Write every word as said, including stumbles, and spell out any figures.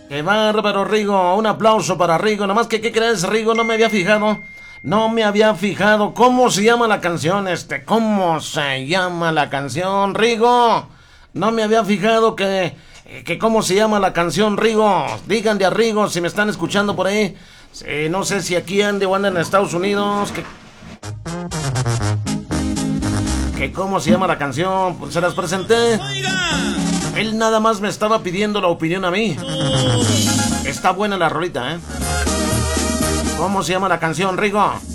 Qué bárbaro, Rigo. Un aplauso para Rigo. Nada más que, ¿qué crees, Rigo? No me había fijado. No me había fijado. ¿Cómo se llama la canción, este? ¿Cómo se llama la canción, Rigo? No me había fijado que... que ¿cómo se llama la canción, Rigo? Díganle a Rigo si me están escuchando por ahí. Sí, no sé si aquí ande o anda en Estados Unidos. Que... que ¿cómo se llama la canción? Pues se las presenté. Él nada más me estaba pidiendo la opinión a mí. Está buena la rolita, ¿eh? ¿Cómo se llama la canción, Rigo?